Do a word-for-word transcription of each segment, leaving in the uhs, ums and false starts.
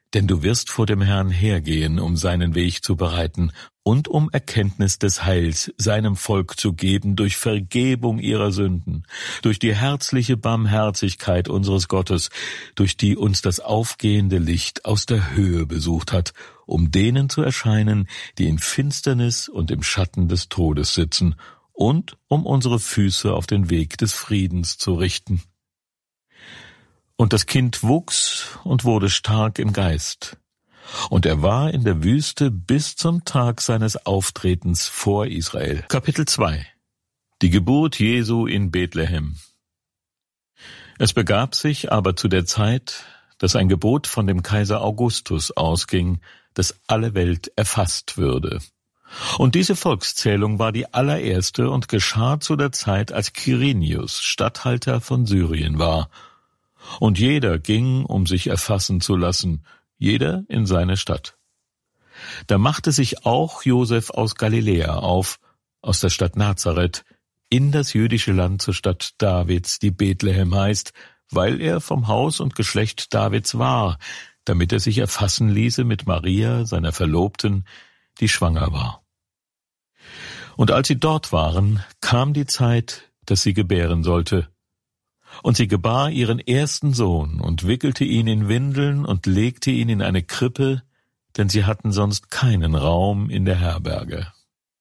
denn du wirst vor dem Herrn hergehen, um seinen Weg zu bereiten und um Erkenntnis des Heils seinem Volk zu geben durch Vergebung ihrer Sünden, durch die herzliche Barmherzigkeit unseres Gottes, durch die uns das aufgehende Licht aus der Höhe besucht hat, um denen zu erscheinen, die in Finsternis und im Schatten des Todes sitzen, und um unsere Füße auf den Weg des Friedens zu richten. Und das Kind wuchs und wurde stark im Geist. Und er war in der Wüste bis zum Tag seines Auftretens vor Israel. Kapitel zwei. Die Geburt Jesu in Bethlehem. Es begab sich aber zu der Zeit, dass ein Gebot von dem Kaiser Augustus ausging, dass alle Welt erfasst würde. Und diese Volkszählung war die allererste und geschah zu der Zeit, als Quirinius Statthalter von Syrien war. Und jeder ging, um sich erfassen zu lassen, jeder in seine Stadt. Da machte sich auch Josef aus Galiläa auf, aus der Stadt Nazareth, in das jüdische Land zur Stadt Davids, die Bethlehem heißt, weil er vom Haus und Geschlecht Davids war, damit er sich erfassen ließe mit Maria, seiner Verlobten, die schwanger war. Und als sie dort waren, kam die Zeit, dass sie gebären sollte. Und sie gebar ihren ersten Sohn und wickelte ihn in Windeln und legte ihn in eine Krippe, denn sie hatten sonst keinen Raum in der Herberge.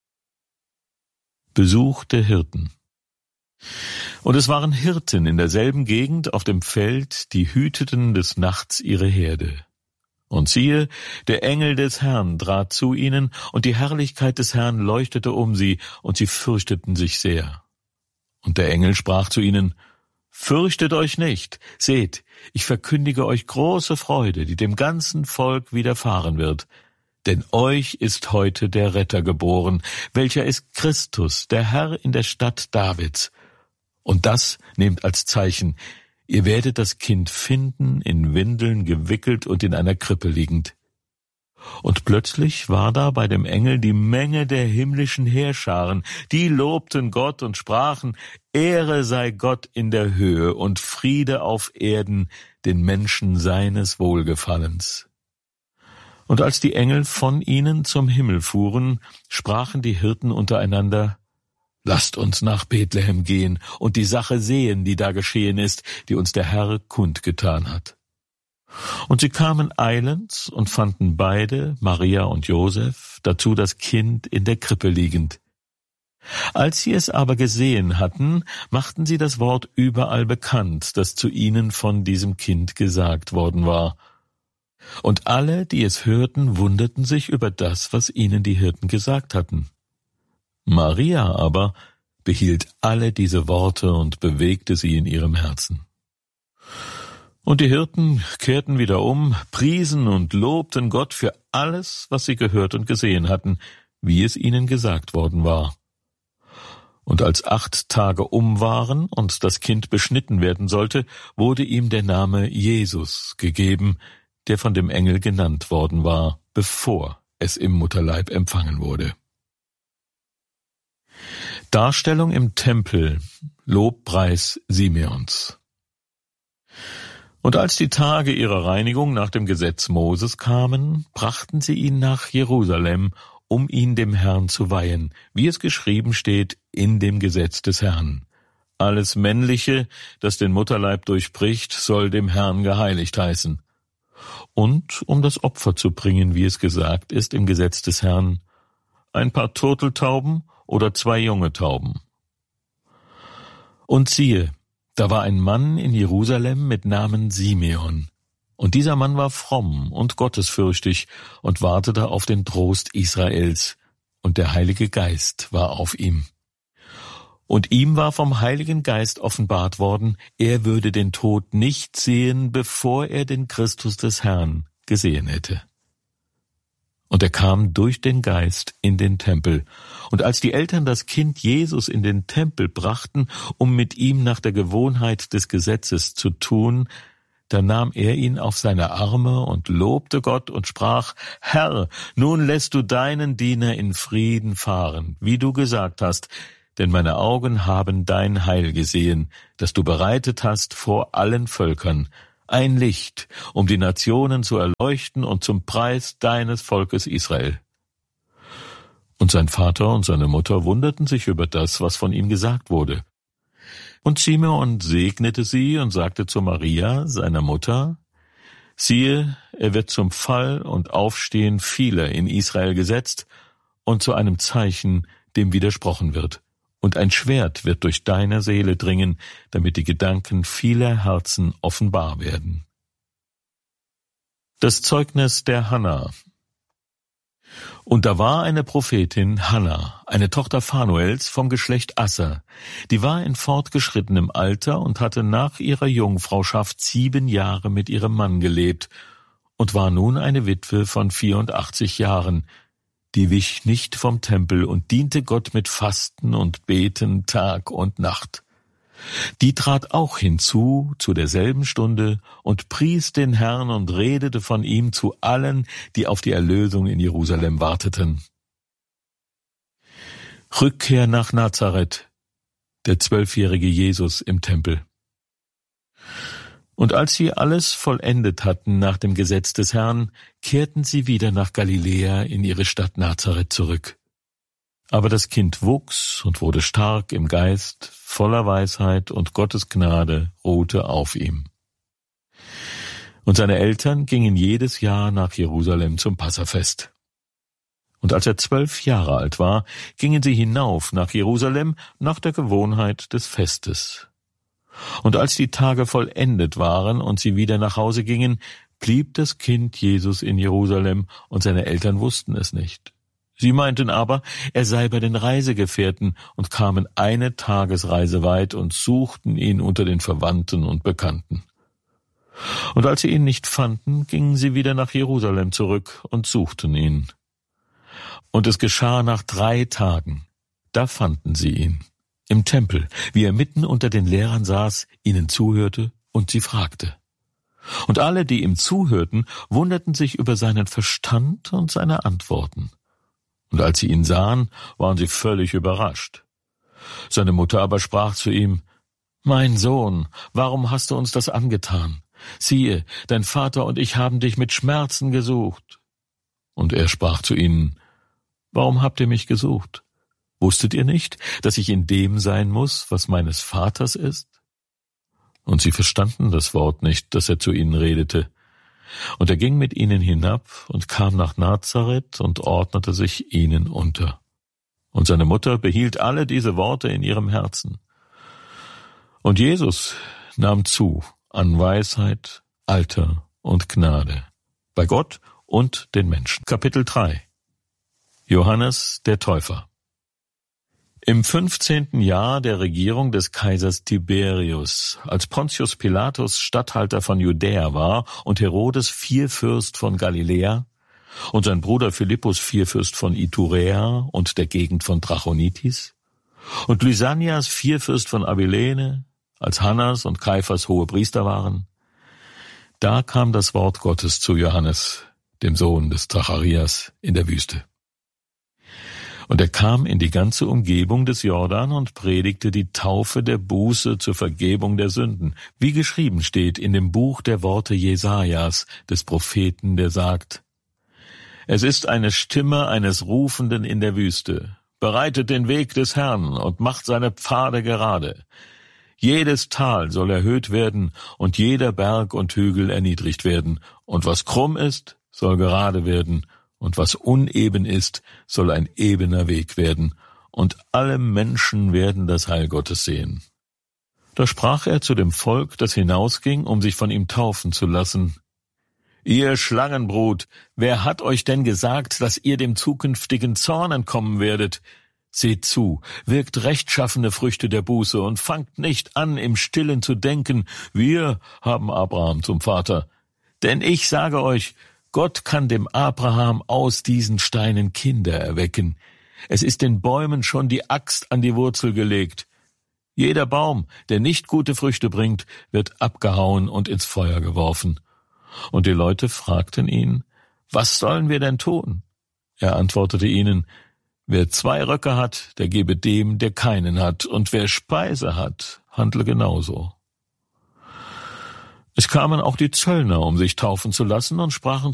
Besuch der Hirten. Und es waren Hirten in derselben Gegend auf dem Feld, die hüteten des Nachts ihre Herde. Und siehe, der Engel des Herrn trat zu ihnen, und die Herrlichkeit des Herrn leuchtete um sie, und sie fürchteten sich sehr. Und der Engel sprach zu ihnen: Fürchtet euch nicht, seht, ich verkündige euch große Freude, die dem ganzen Volk widerfahren wird. Denn euch ist heute der Retter geboren, welcher ist Christus, der Herr in der Stadt Davids. Und das nehmt als Zeichen: Ihr werdet das Kind finden, in Windeln gewickelt und in einer Krippe liegend. Und plötzlich war da bei dem Engel die Menge der himmlischen Heerscharen, die lobten Gott und sprachen: Ehre sei Gott in der Höhe und Friede auf Erden den Menschen seines Wohlgefallens. Und als die Engel von ihnen zum Himmel fuhren, sprachen die Hirten untereinander: Lasst uns nach Bethlehem gehen und die Sache sehen, die da geschehen ist, die uns der Herr kundgetan hat. Und sie kamen eilends und fanden beide, Maria und Josef, dazu das Kind in der Krippe liegend. Als sie es aber gesehen hatten, machten sie das Wort überall bekannt, das zu ihnen von diesem Kind gesagt worden war. Und alle, die es hörten, wunderten sich über das, was ihnen die Hirten gesagt hatten. Maria aber behielt alle diese Worte und bewegte sie in ihrem Herzen. Und die Hirten kehrten wieder um, priesen und lobten Gott für alles, was sie gehört und gesehen hatten, wie es ihnen gesagt worden war. Und als acht Tage um waren und das Kind beschnitten werden sollte, wurde ihm der Name Jesus gegeben, der von dem Engel genannt worden war, bevor es im Mutterleib empfangen wurde. Darstellung im Tempel, Lobpreis Simeons. Und als die Tage ihrer Reinigung nach dem Gesetz Moses kamen, brachten sie ihn nach Jerusalem, um ihn dem Herrn zu weihen, wie es geschrieben steht in dem Gesetz des Herrn. Alles Männliche, das den Mutterleib durchbricht, soll dem Herrn geheiligt heißen. Und um das Opfer zu bringen, wie es gesagt ist im Gesetz des Herrn, ein paar Turteltauben oder zwei junge Tauben. Und siehe, da war ein Mann in Jerusalem mit Namen Simeon. Und dieser Mann war fromm und gottesfürchtig und wartete auf den Trost Israels. Und der Heilige Geist war auf ihm. Und ihm war vom Heiligen Geist offenbart worden, er würde den Tod nicht sehen, bevor er den Christus des Herrn gesehen hätte. Und er kam durch den Geist in den Tempel. Und als die Eltern das Kind Jesus in den Tempel brachten, um mit ihm nach der Gewohnheit des Gesetzes zu tun, da nahm er ihn auf seine Arme und lobte Gott und sprach: Herr, nun lässt du deinen Diener in Frieden fahren, wie du gesagt hast, denn meine Augen haben dein Heil gesehen, das du bereitet hast vor allen Völkern, ein Licht, um die Nationen zu erleuchten und zum Preis deines Volkes Israel. Und sein Vater und seine Mutter wunderten sich über das, was von ihm gesagt wurde. Und Simeon segnete sie und sagte zu Maria, seiner Mutter: Siehe, er wird zum Fall und Aufstehen vieler in Israel gesetzt und zu einem Zeichen, dem widersprochen wird. Und ein Schwert wird durch deine Seele dringen, damit die Gedanken vieler Herzen offenbar werden. Das Zeugnis der Hanna. Und da war eine Prophetin, Hanna, eine Tochter Phanuels vom Geschlecht Asser, die war in fortgeschrittenem Alter und hatte nach ihrer Jungfrauschaft sieben Jahre mit ihrem Mann gelebt und war nun eine Witwe von vierundachtzig Jahren, die wich nicht vom Tempel und diente Gott mit Fasten und Beten Tag und Nacht. Die trat auch hinzu zu derselben Stunde und pries den Herrn und redete von ihm zu allen, die auf die Erlösung in Jerusalem warteten. Rückkehr nach Nazareth, der zwölfjährige Jesus im Tempel. Und als sie alles vollendet hatten nach dem Gesetz des Herrn, kehrten sie wieder nach Galiläa in ihre Stadt Nazareth zurück. Aber das Kind wuchs und wurde stark im Geist, voller Weisheit, und Gottes Gnade ruhte auf ihm. Und seine Eltern gingen jedes Jahr nach Jerusalem zum Passafest. Und als er zwölf Jahre alt war, gingen sie hinauf nach Jerusalem nach der Gewohnheit des Festes. Und als die Tage vollendet waren und sie wieder nach Hause gingen, blieb das Kind Jesus in Jerusalem, und seine Eltern wussten es nicht. Sie meinten aber, er sei bei den Reisegefährten, und kamen eine Tagesreise weit und suchten ihn unter den Verwandten und Bekannten. Und als sie ihn nicht fanden, gingen sie wieder nach Jerusalem zurück und suchten ihn. Und es geschah nach drei Tagen, da fanden sie ihn im Tempel, wie er mitten unter den Lehrern saß, ihnen zuhörte und sie fragte. Und alle, die ihm zuhörten, wunderten sich über seinen Verstand und seine Antworten. Und als sie ihn sahen, waren sie völlig überrascht. Seine Mutter aber sprach zu ihm: Mein Sohn, warum hast du uns das angetan? Siehe, dein Vater und ich haben dich mit Schmerzen gesucht. Und er sprach zu ihnen: Warum habt ihr mich gesucht? Wusstet ihr nicht, dass ich in dem sein muss, was meines Vaters ist? Und sie verstanden das Wort nicht, das er zu ihnen redete. Und er ging mit ihnen hinab und kam nach Nazareth und ordnete sich ihnen unter. Und seine Mutter behielt alle diese Worte in ihrem Herzen. Und Jesus nahm zu an Weisheit, Alter und Gnade, bei Gott und den Menschen. Kapitel drei. Johannes der Täufer. Im fünfzehnten Jahr der Regierung des Kaisers Tiberius, als Pontius Pilatus Statthalter von Judäa war und Herodes Vierfürst von Galiläa und sein Bruder Philippus Vierfürst von Iturea und der Gegend von Trachonitis und Lysanias Vierfürst von Abilene, als Hannas und Kaiphas hohe Priester waren, da kam das Wort Gottes zu Johannes, dem Sohn des Zacharias, in der Wüste. Und er kam in die ganze Umgebung des Jordan und predigte die Taufe der Buße zur Vergebung der Sünden, wie geschrieben steht in dem Buch der Worte Jesajas, des Propheten, der sagt: Es ist eine Stimme eines Rufenden in der Wüste, bereitet den Weg des Herrn und macht seine Pfade gerade. Jedes Tal soll erhöht werden und jeder Berg und Hügel erniedrigt werden, und was krumm ist, soll gerade werden, und was uneben ist, soll ein ebener Weg werden, und alle Menschen werden das Heil Gottes sehen. Da sprach er zu dem Volk, das hinausging, um sich von ihm taufen zu lassen: Ihr Schlangenbrut, wer hat euch denn gesagt, dass ihr dem zukünftigen Zorn entkommen werdet? Seht zu, wirkt rechtschaffene Früchte der Buße und fangt nicht an, im Stillen zu denken, wir haben Abraham zum Vater. Denn ich sage euch, Gott kann dem Abraham aus diesen Steinen Kinder erwecken. Es ist den Bäumen schon die Axt an die Wurzel gelegt. Jeder Baum, der nicht gute Früchte bringt, wird abgehauen und ins Feuer geworfen. Und die Leute fragten ihn: Was sollen wir denn tun? Er antwortete ihnen: Wer zwei Röcke hat, der gebe dem, der keinen hat, und wer Speise hat, handle genauso. Es kamen auch die Zöllner, um sich taufen zu lassen, und sprachen